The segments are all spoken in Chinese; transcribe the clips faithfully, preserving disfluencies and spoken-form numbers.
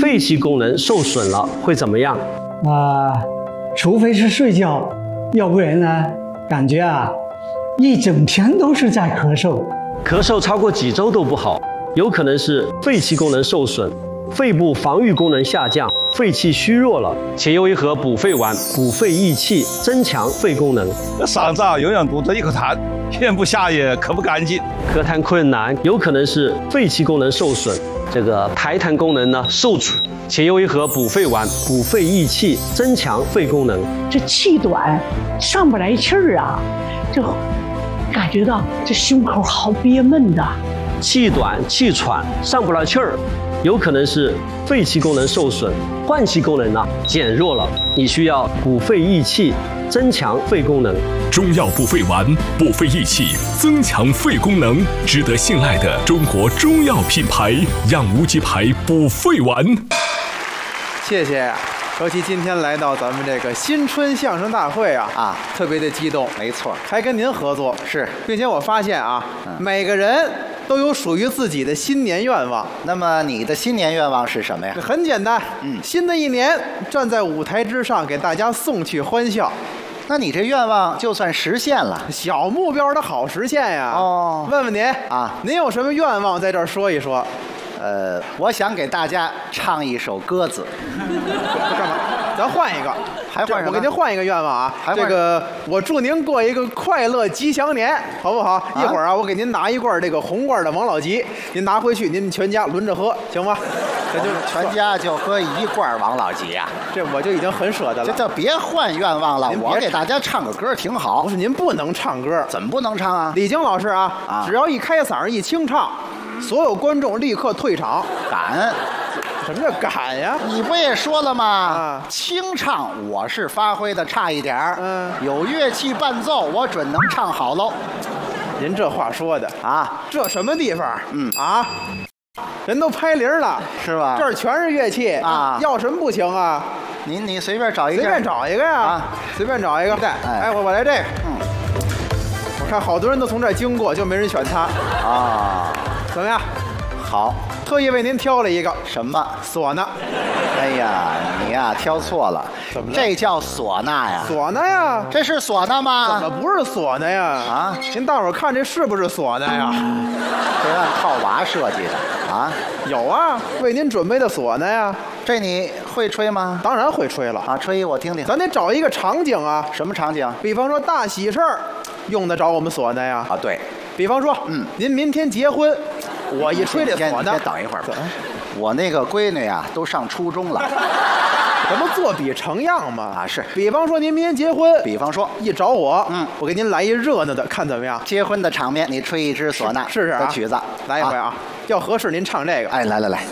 肺气功能受损了会怎么样？ 啊、呃，除非是睡觉，要不然呢，感觉啊，一整天都是在咳嗽。 咳嗽超过几周都不好，有可能是肺气功能受损，肺部防御功能下降，肺气虚弱了。且用一盒补肺丸，补肺益气，增强肺功能。 嗓子啊，永远堵着一口痰，咽不下也咳不干净， 咳痰困难，有可能是肺气功能受损，这个排痰功能呢受阻。且用一盒补肺丸，补肺益气，增强肺功能。 这气短，上不来气儿啊，就感觉到这胸口好憋闷的。 气短、气喘、上不来气儿，有可能是肺气功能受损，换气功能呢减弱了。你需要补肺益气，增强肺功能。 中药补肺丸，补肺益气，增强肺功能，值得信赖的中国中药品牌养无极牌补肺丸。 谢谢，尤其今天来到咱们这个新春相声大会啊啊，特别的激动。 没错， 还跟您合作是， 并且我发现啊，嗯、每个人都有属于自己的新年愿望。 那么你的新年愿望是什么呀？ 很简单， 嗯， 新的一年站在舞台之上，给大家送去欢笑。 那你这愿望就算实现了， 小目标它好实现呀。 哦， 问问您啊， 您有什么愿望在这儿说一说？ 呃，我想给大家唱一首歌子。 干嘛？咱换一个， 还换什么？ 我给您换一个愿望啊！ 还这个，我祝您过一个快乐吉祥年，好不好？啊、一会儿啊，我给您拿一罐这个红罐的王老吉，您拿回去，您全家轮着喝，行吗？ 这就全家就喝一罐王老吉呀、啊， 这我就已经很舍得了。 这就别换愿望了，我给大家唱个歌挺好。 不是您不能唱歌， 怎么不能唱啊？ 李菁老师啊， 啊只要一开嗓一清唱，所有观众立刻退场。 敢？ 什么叫敢呀？ 你不也说了吗？ 啊， 清唱我是发挥的差一点儿， 嗯， 有乐器伴奏，我准能唱好喽。 您这话说的啊， 这什么地方？ 嗯啊，人都拍零了， 是吧？ 这儿全是乐器啊， 要什么不行啊？ 您你随便找一个， 随便找一个呀， 啊， 随便找一个。 哎， 哎，我我来这个。 嗯， 我看好多人都从这儿经过，就没人选它。 啊， 怎么样？ 好， 特意为您挑了一个。 什么？ 唢呐。 哎呀，你呀挑错了。 怎么了？ 这叫唢呐呀。 唢呐呀。 这是唢呐吗？ 怎么不是唢呐呀？ 啊， 您大伙儿看这是不是唢呐呀？ 这按套娃设计的啊。 有啊，为您准备的唢呐呀。 这你会吹吗？ 当然会吹了啊，吹我听听。 咱得找一个场景啊。 什么场景？ 比方说大喜事儿，用得着我们唢呐呀。 啊，对。 比方说， 嗯， 您明天结婚，我一吹这唢呐。 先等一会儿吧。我那个闺女啊，都上初中了。 咱不作比成样吗？ 啊，是。 比方说您明天结婚， 比方说一找我， 嗯， 我给您来一热闹的，看怎么样？ 结婚的场面，你吹一支唢呐， 试试啊， 曲子， 来一回啊，要合适您唱这个。 哎，来来来。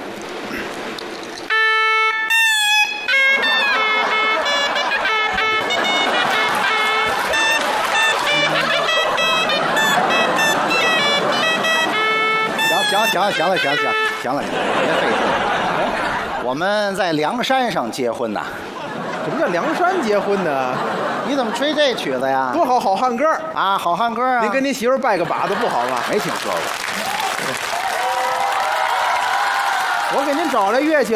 行行了行了行了行了，别费劲。我们在梁山上结婚呐。 什么叫梁山结婚呢？ 你怎么吹这曲子呀？ 多好，好汉歌啊，好汉歌啊！ 您跟您媳妇拜个把子不好吗？ 没听说过。 我给您找来乐器。